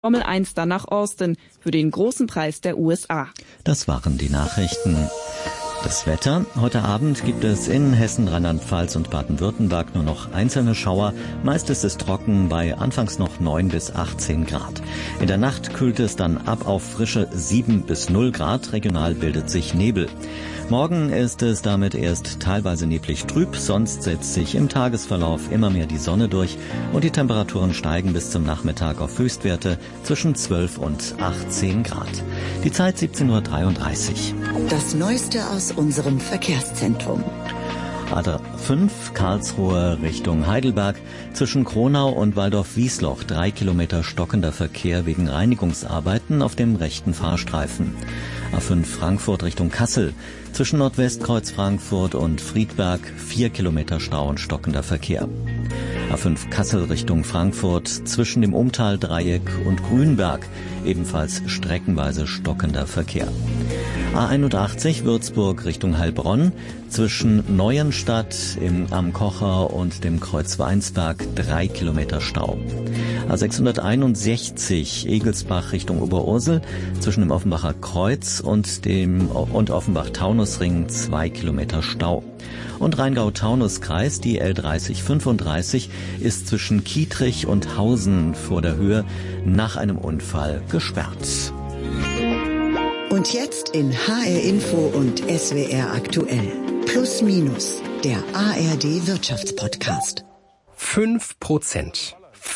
Formel 1 dann nach Austin für den großen Preis der USA. Das waren die Nachrichten. Das Wetter. Heute Abend gibt es in Hessen, Rheinland-Pfalz und Baden-Württemberg nur noch einzelne Schauer. Meist ist es trocken bei anfangs noch 9 bis 18 Grad. In der Nacht kühlt es dann ab auf frische 7 bis 0 Grad. Regional bildet sich Nebel. Morgen ist es damit erst teilweise neblig trüb, sonst setzt sich im Tagesverlauf immer mehr die Sonne durch und die Temperaturen steigen bis zum Nachmittag auf Höchstwerte zwischen 12 und 18 Grad. Die Zeit 17:33 Uhr. Das Neueste aus unserem Verkehrszentrum. A5 Karlsruhe Richtung Heidelberg. Zwischen Kronau und Waldorf-Wiesloch 3 Kilometer stockender Verkehr wegen Reinigungsarbeiten auf dem rechten Fahrstreifen. A5 Frankfurt Richtung Kassel. Zwischen Nordwestkreuz Frankfurt und Friedberg 4 Kilometer Stau und stockender Verkehr. A5 Kassel Richtung Frankfurt zwischen dem Umtaldreieck und Grünberg ebenfalls streckenweise stockender Verkehr. A81 Würzburg Richtung Heilbronn zwischen Neuenstadt am Kocher und dem Kreuz Weinsberg 3 Kilometer Stau. A661 Egelsbach Richtung Oberursel zwischen dem Offenbacher Kreuz und Offenbach-Taunusring 2 Kilometer Stau. Und Rheingau-Taunus-Kreis, die L3035, ist zwischen Kietrich und Hausen vor der Höhe nach einem Unfall gesperrt. Und jetzt in HR Info und SWR aktuell. Plus Minus, der ARD Wirtschaftspodcast. 5%.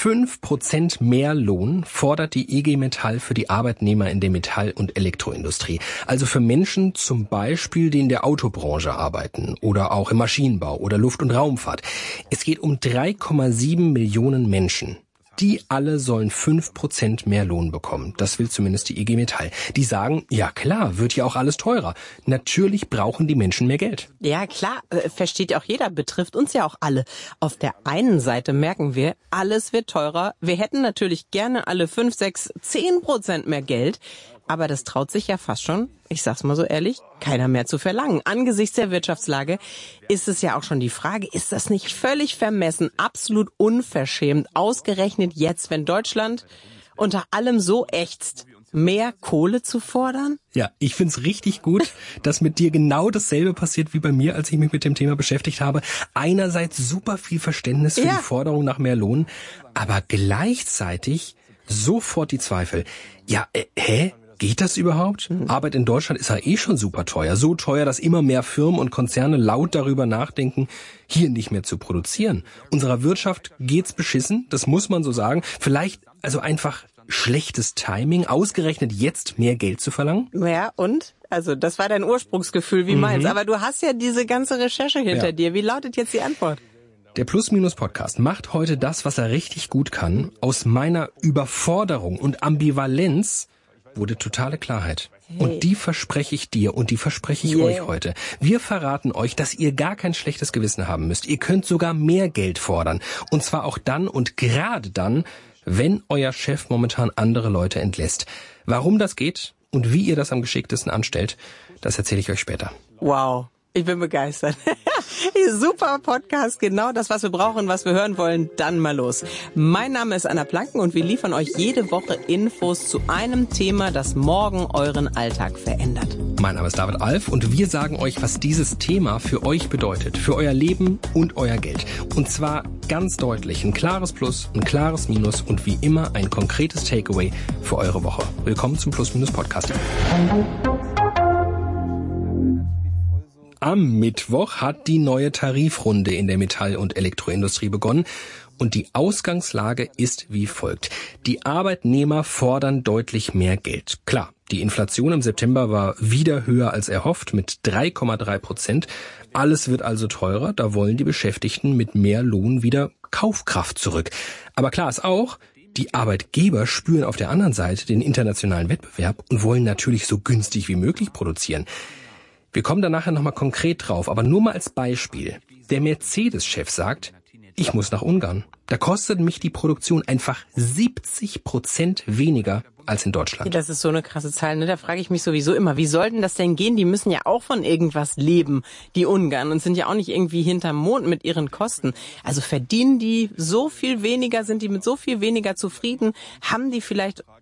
5% mehr Lohn fordert die IG Metall für die Arbeitnehmer in der Metall- und Elektroindustrie. Also für Menschen zum Beispiel, die in der Autobranche arbeiten oder auch im Maschinenbau oder Luft- und Raumfahrt. Es geht um 3,7 Millionen Menschen. Die alle sollen 5% mehr Lohn bekommen. Das will zumindest die IG Metall. Die sagen, ja klar, wird ja auch alles teurer. Natürlich brauchen die Menschen mehr Geld. Ja klar, versteht ja auch jeder, betrifft uns ja auch alle. Auf der einen Seite merken wir, alles wird teurer. Wir hätten natürlich gerne alle 5, 6, 10% mehr Geld. Aber das traut sich ja fast schon, ich sag's mal so ehrlich, keiner mehr zu verlangen. Angesichts der Wirtschaftslage ist es ja auch schon die Frage, ist das nicht völlig vermessen, absolut unverschämt, ausgerechnet jetzt, wenn Deutschland unter allem so ächzt, mehr Kohle zu fordern? Ja, ich find's richtig gut, dass mit dir genau dasselbe passiert wie bei mir, als ich mich mit dem Thema beschäftigt habe. Einerseits super viel Verständnis für die Forderung nach mehr Lohn, aber gleichzeitig sofort die Zweifel. Ja, geht das überhaupt? Arbeit in Deutschland ist ja eh schon super teuer. So teuer, dass immer mehr Firmen und Konzerne laut darüber nachdenken, hier nicht mehr zu produzieren. Unserer Wirtschaft geht's beschissen, das muss man so sagen. Vielleicht also einfach schlechtes Timing, ausgerechnet jetzt mehr Geld zu verlangen? Ja, und? Also das war dein Ursprungsgefühl wie meins. Aber du hast ja diese ganze Recherche hinter dir. Wie lautet jetzt die Antwort? Der Plus-Minus-Podcast macht heute das, was er richtig gut kann. Aus meiner Überforderung und Ambivalenz wurde totale Klarheit. Hey. Und die verspreche ich dir und die verspreche ich euch heute. Wir verraten euch, dass ihr gar kein schlechtes Gewissen haben müsst. Ihr könnt sogar mehr Geld fordern. Und zwar auch dann und gerade dann, wenn euer Chef momentan andere Leute entlässt. Warum das geht und wie ihr das am geschicktesten anstellt, das erzähle ich euch später. Wow. Ich bin begeistert. Super Podcast, genau das, was wir brauchen, was wir hören wollen. Dann mal los. Mein Name ist Anna Planken und wir liefern euch jede Woche Infos zu einem Thema, das morgen euren Alltag verändert. Mein Name ist David Alf und wir sagen euch, was dieses Thema für euch bedeutet, für euer Leben und euer Geld. Und zwar ganz deutlich, ein klares Plus, ein klares Minus und wie immer ein konkretes Takeaway für eure Woche. Willkommen zum Plus-Minus-Podcast. Am Mittwoch hat die neue Tarifrunde in der Metall- und Elektroindustrie begonnen und die Ausgangslage ist wie folgt. Die Arbeitnehmer fordern deutlich mehr Geld. Klar, die Inflation im September war wieder höher als erhofft mit 3,3%. Alles wird also teurer, da wollen die Beschäftigten mit mehr Lohn wieder Kaufkraft zurück. Aber klar ist auch, die Arbeitgeber spüren auf der anderen Seite den internationalen Wettbewerb und wollen natürlich so günstig wie möglich produzieren. Wir kommen da nachher nochmal konkret drauf, aber nur mal als Beispiel. Der Mercedes-Chef sagt, ich muss nach Ungarn. Da kostet mich die Produktion einfach 70% weniger als in Deutschland. Das ist so eine krasse Zahl, ne? Da frage ich mich sowieso immer, wie soll denn das denn gehen? Die müssen ja auch von irgendwas leben, die Ungarn, und sind ja auch nicht irgendwie hinterm Mond mit ihren Kosten. Also verdienen die so viel weniger, sind die mit so viel weniger zufrieden? Haben die vielleicht